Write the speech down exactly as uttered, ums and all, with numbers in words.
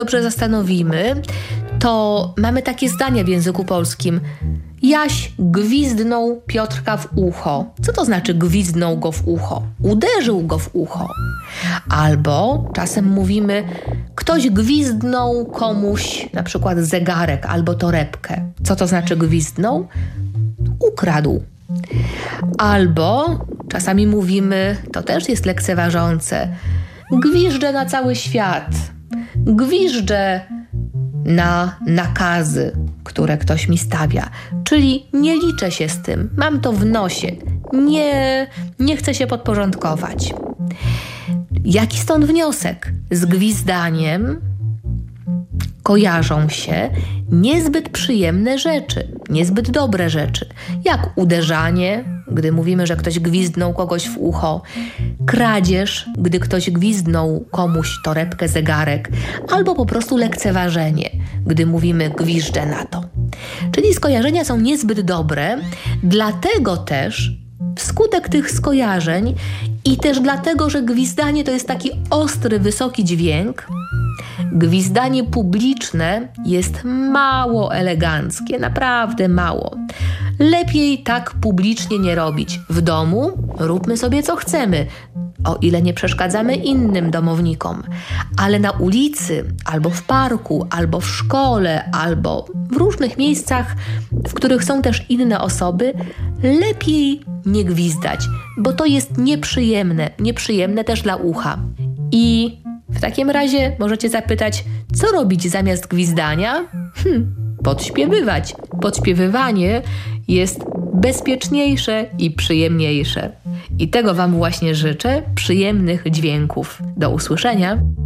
dobrze zastanowimy, to mamy takie zdania w języku polskim. Jaś gwizdnął Piotrka w ucho. Co to znaczy gwizdnął go w ucho? Uderzył go w ucho. Albo czasem mówimy, ktoś gwizdnął komuś na przykład zegarek albo torebkę. Co to znaczy gwizdnął? Ukradł. Albo czasami mówimy, to też jest lekceważące, gwiżdżę na cały świat. Gwiżdżę na nakazy, które ktoś mi stawia. Czyli nie liczę się z tym, mam to w nosie. Nie, nie chcę się podporządkować. Jaki stąd wniosek? Z gwizdaniem kojarzą się niezbyt przyjemne rzeczy, niezbyt dobre rzeczy, jak uderzanie, gdy mówimy, że ktoś gwizdnął kogoś w ucho, kradzież, gdy ktoś gwizdnął komuś torebkę, zegarek, albo po prostu lekceważenie, gdy mówimy gwiżdżę na to. Czyli skojarzenia są niezbyt dobre, dlatego też wskutek tych skojarzeń i też dlatego, że gwizdanie to jest taki ostry, wysoki dźwięk, gwizdanie publiczne jest mało eleganckie, naprawdę mało. Lepiej tak publicznie nie robić. W domu róbmy sobie co chcemy, o ile nie przeszkadzamy innym domownikom. Ale na ulicy, albo w parku, albo w szkole, albo w różnych miejscach, w których są też inne osoby, lepiej nie gwizdać, bo to jest nieprzyjemne, nieprzyjemne też dla ucha. I w takim razie możecie zapytać, co robić zamiast gwizdania? Hm, podśpiewywać. Podśpiewywanie jest bezpieczniejsze i przyjemniejsze. I tego Wam właśnie życzę, przyjemnych dźwięków. Do usłyszenia.